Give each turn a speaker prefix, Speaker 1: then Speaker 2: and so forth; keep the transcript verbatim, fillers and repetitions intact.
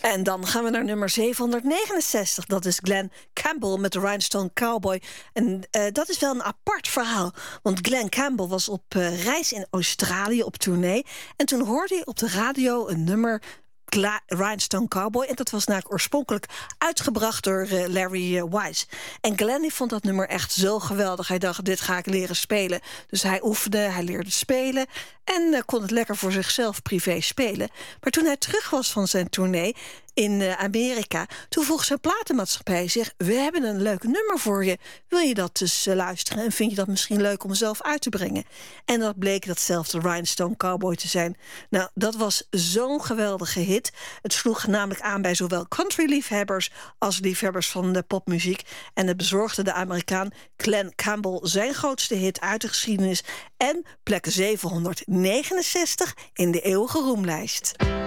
Speaker 1: En dan gaan we naar nummer zevenhonderdnegenenzestig. Dat is Glen Campbell met de Rhinestone Cowboy. En uh, dat is wel een apart verhaal. Want Glen Campbell was op uh, reis in Australië op tournee. En toen hoorde hij op de radio een nummer... Gla- Rhinestone Cowboy. En dat was namelijk oorspronkelijk uitgebracht door uh, Larry uh, Wise. En Glenn die vond dat nummer echt zo geweldig. Hij dacht, dit ga ik leren spelen. Dus hij oefende, hij leerde spelen... en uh, kon het lekker voor zichzelf privé spelen. Maar toen hij terug was van zijn tournee in uh, Amerika... toen vroeg zijn platenmaatschappij zich... we hebben een leuk nummer voor je. Wil je dat dus uh, luisteren? En vind je dat misschien leuk om zelf uit te brengen? En dat bleek datzelfde Rhinestone Cowboy te zijn. Nou, dat was zo'n geweldige hit. Het sloeg namelijk aan bij zowel country-liefhebbers... als liefhebbers van de popmuziek. En het bezorgde de Amerikaan Glen Campbell... zijn grootste hit uit de geschiedenis... en plek zevenhonderdnegenenzestig in de eeuwige roemlijst.